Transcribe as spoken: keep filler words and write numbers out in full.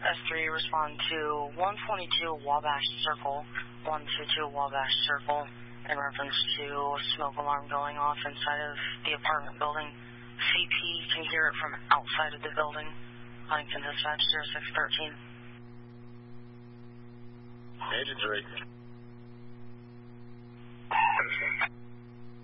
S three, respond to one twenty-two Wabash Circle, one twenty-two Wabash Circle, in reference to smoke alarm going off inside of the apartment building. C P can hear it from outside of the building. Huntington Dispatch zero six one three. Agent three.